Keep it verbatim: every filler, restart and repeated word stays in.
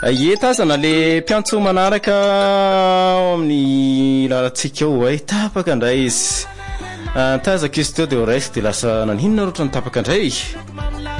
Ie tazana le mpiantso manaraka ao amin'ny lalantsika ao ay tapaka indray izy. Tazaka izy teo dia au reste dia lasa naninona roatra ny tapaka indray.